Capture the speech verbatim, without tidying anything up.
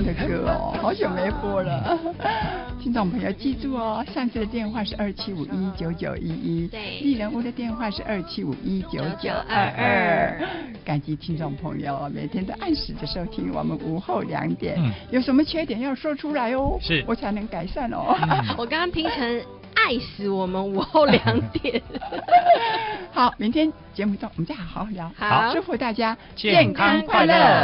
的歌哦，好久没播了。听众朋友记住哦，上次的电话是二七五一九九一一， 对， 丽人屋的电话是二七五一九九二二。感激听众朋友每天都按时的收听我们午后两点，嗯、有什么缺点要说出来哦， 是我才能改善哦。 嗯、我刚刚听成爱死我们午后两点。 好，明天节目中我们再好好聊。 好， 祝福大家健康快乐。